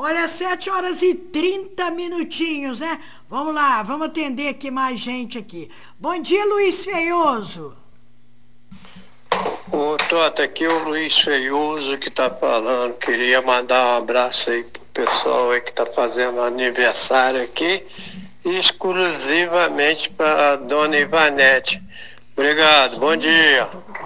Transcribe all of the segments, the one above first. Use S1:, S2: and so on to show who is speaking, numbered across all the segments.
S1: Olha, 7h30, né? Vamos lá, vamos atender aqui mais gente aqui. Bom dia, Luiz Feioso.
S2: Ô, Tota, aqui é o Luiz Feioso que tá falando. Queria mandar um abraço aí pro pessoal aí que tá fazendo aniversário aqui, e exclusivamente pra dona Ivanete. Obrigado, bom dia.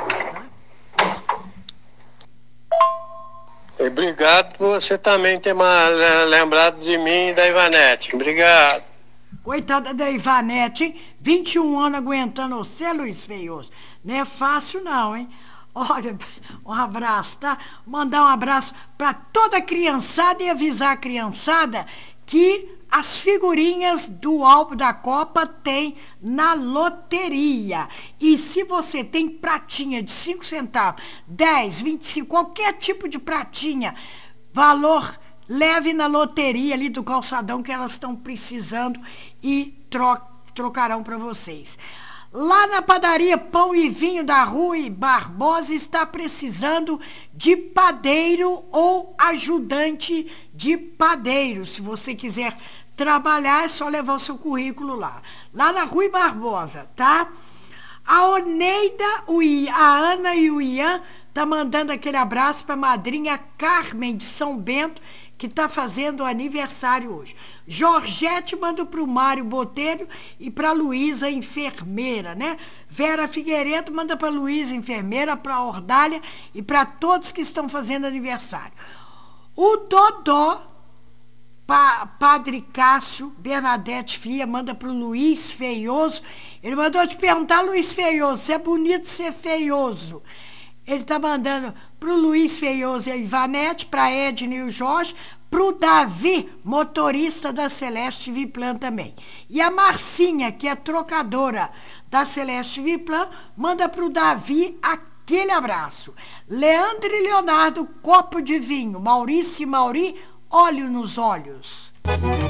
S2: E obrigado por você também ter lembrado de mim e da Ivanete. Obrigado.
S1: Coitada da Ivanete, hein? 21 anos aguentando você, Luiz Feioso. Não é fácil não, hein? Olha, um abraço, tá? Mandar um abraço para toda a criançada e avisar a criançada que as figurinhas do álbum da Copa tem na loteria. E se você tem pratinha de 5 centavos, 10, 25, qualquer tipo de pratinha, valor, leve na loteria ali do calçadão que elas estão precisando e trocarão para vocês. Lá na padaria Pão e Vinho da Rui Barbosa está precisando de padeiro ou ajudante de padeiro. Se você quiser trabalhar, é só levar o seu currículo lá. Lá na Rui Barbosa, tá? A Oneida, a Ana e o Ian tá mandando aquele abraço para a madrinha Carmen de São Bento, que está fazendo aniversário hoje. Georgette manda para o Mário Botelho e para a Luísa, enfermeira, né? Vera Figueiredo manda para a Luísa, enfermeira, para a Ordália e para todos que estão fazendo aniversário. O Dodó, Padre Cássio, Bernadette Fia, manda para o Luiz Feioso. Ele mandou te perguntar, Luiz Feioso, se é bonito ser feioso. Ele está mandando para o Luiz Feioso e a Ivanete, para a Edna e o Jorge, para o Davi, motorista da Celeste Viplan também. E a Marcinha, que é trocadora da Celeste Viplan, manda para o Davi aquele abraço. Leandro e Leonardo, copo de vinho. Maurício e Mauri, olho nos olhos.